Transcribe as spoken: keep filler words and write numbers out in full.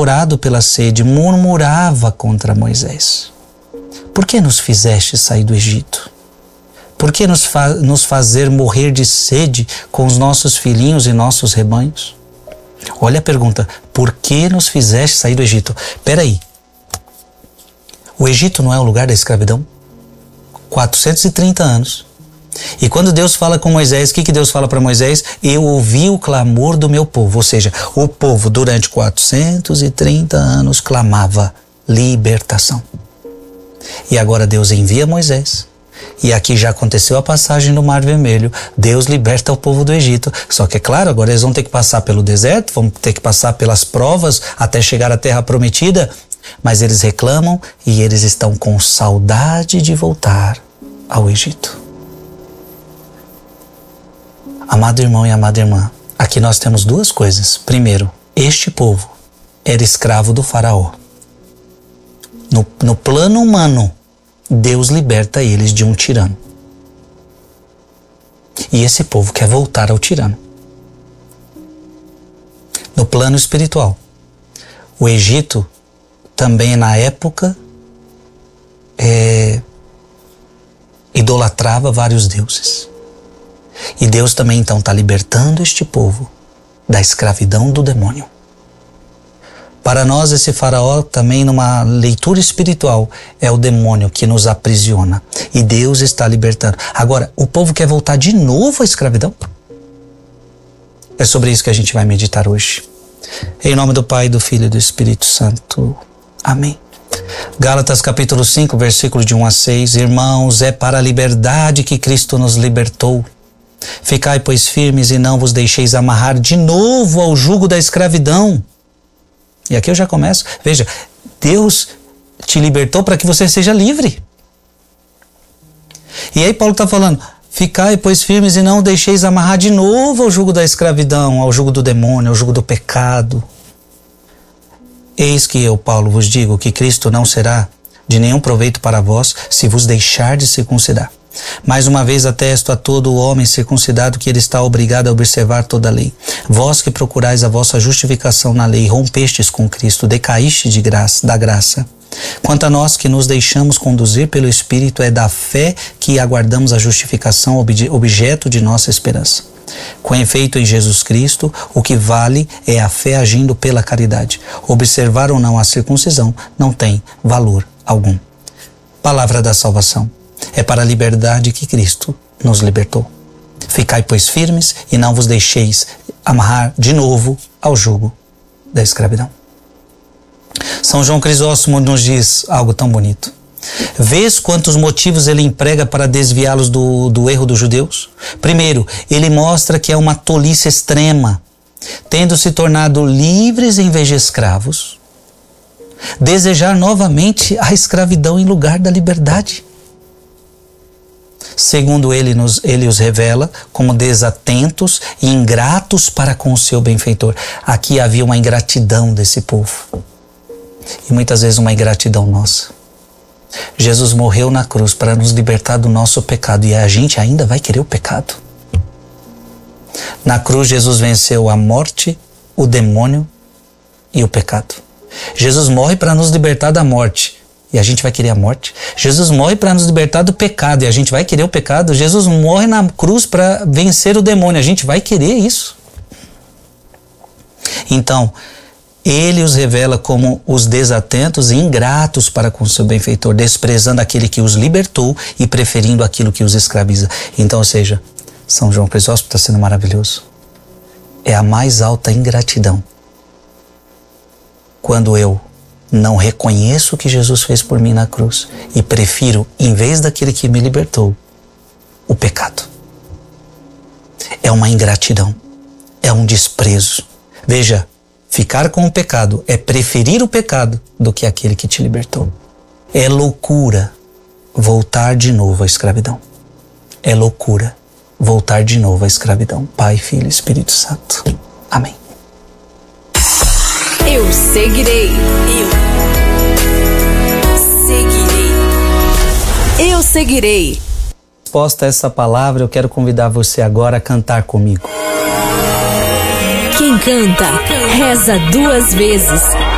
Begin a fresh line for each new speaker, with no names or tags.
apavorado pela sede, murmurava contra Moisés. Por que nos fizeste sair do Egito? Por que nos, fa- nos fazer morrer de sede com os nossos filhinhos e nossos rebanhos? Olha a pergunta, por que nos fizeste sair do Egito? Peraí, o Egito não é o lugar da escravidão? quatrocentos e trinta anos. E quando Deus fala com Moisés, o que, que Deus fala para Moisés? Eu ouvi o clamor do meu povo. Ou seja, o povo durante quatrocentos e trinta anos clamava libertação. E agora Deus envia Moisés. E aqui já aconteceu a passagem do Mar Vermelho. Deus liberta o povo do Egito. Só que é claro, agora eles vão ter que passar pelo deserto, vão ter que passar pelas provas até chegar à terra prometida. Mas eles reclamam e eles estão com saudade de voltar ao Egito. Amado irmão e amada irmã, aqui nós temos duas coisas. Primeiro, este povo era escravo do faraó. No, no plano humano, Deus liberta eles de um tirano. E esse povo quer voltar ao tirano. No plano espiritual, o Egito também na época é, idolatrava vários deuses. E Deus também então está libertando este povo da escravidão do demônio. Para nós esse faraó também numa leitura espiritual é o demônio que nos aprisiona. E Deus está libertando. Agora, o povo quer voltar de novo à escravidão? É sobre isso que a gente vai meditar hoje. Em nome do Pai, do Filho e do Espírito Santo. Amém. Gálatas capítulo cinco, versículo de um a seis. Irmãos, é para a liberdade que Cristo nos libertou. Ficai, pois, firmes e não vos deixeis amarrar de novo ao jugo da escravidão. E aqui eu já começo. Veja, Deus te libertou para que você seja livre. E aí Paulo está falando, ficai, pois, firmes e não deixeis amarrar de novo ao jugo da escravidão, ao jugo do demônio, ao jugo do pecado. Eis que eu, Paulo, vos digo que Cristo não será de nenhum proveito para vós se vos deixar de circuncidar. Mais uma vez atesto a todo o homem circuncidado que ele está obrigado a observar toda a lei. Vós que procurais a vossa justificação na lei, rompestes com Cristo, decaíste de graça, da graça. Quanto a nós que nos deixamos conduzir pelo Espírito, é da fé que aguardamos a justificação, objeto de nossa esperança. Com efeito, em Jesus Cristo, o que vale é a fé agindo pela caridade. Observar ou não a circuncisão não tem valor algum. Palavra da salvação. É para a liberdade que Cristo nos libertou. Ficai, pois, firmes e não vos deixeis amarrar de novo ao jugo da escravidão. São João Crisóstomo nos diz algo tão bonito. Vês quantos motivos ele emprega para desviá-los do, do erro dos judeus? Primeiro, ele mostra que é uma tolice extrema, tendo se tornado livres em vez de escravos, desejar novamente a escravidão em lugar da liberdade. Segundo ele, nos, ele os revela como desatentos e ingratos para com o seu benfeitor. Aqui havia uma ingratidão desse povo. E muitas vezes uma ingratidão nossa. Jesus morreu na cruz para nos libertar do nosso pecado e a gente ainda vai querer o pecado. Na cruz Jesus venceu a morte, o demônio e o pecado. Jesus morre para nos libertar da morte. E a gente vai querer a morte. Jesus morre para nos libertar do pecado e a gente vai querer o pecado. Jesus morre na cruz para vencer o demônio. A gente vai querer isso. Então, ele os revela como os desatentos e ingratos para com seu benfeitor, desprezando aquele que os libertou e preferindo aquilo que os escraviza. Então, ou seja, São João Crisóstomo está sendo maravilhoso. É a mais alta ingratidão. Quando eu não reconheço o que Jesus fez por mim na cruz e prefiro, em vez daquele que me libertou, o pecado. É uma ingratidão, é um desprezo. Veja, ficar com o pecado é preferir o pecado do que aquele que te libertou. É loucura voltar de novo à escravidão. É loucura voltar de novo à escravidão. Pai, Filho e Espírito Santo. Amém.
Eu seguirei. Eu seguirei. Eu seguirei.
Resposta a essa palavra, eu quero convidar você agora a cantar comigo.
Quem canta, reza duas vezes.